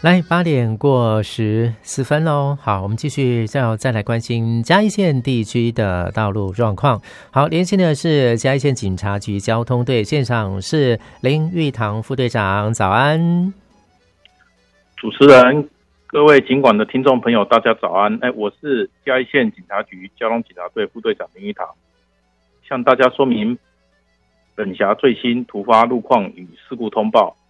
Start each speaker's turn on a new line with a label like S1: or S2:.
S1: 来8:14喽。好，我们继续再来关心嘉义县地区的道路状况。好，连线的是嘉义县警察局交通队，现场是林玉堂副队长，早安。
S2: 主持人，各位警管的听众朋友，大家早安。我是嘉义县警察局交通警察队副队长林玉堂，向大家说明本辖最新突发路况与事故通报。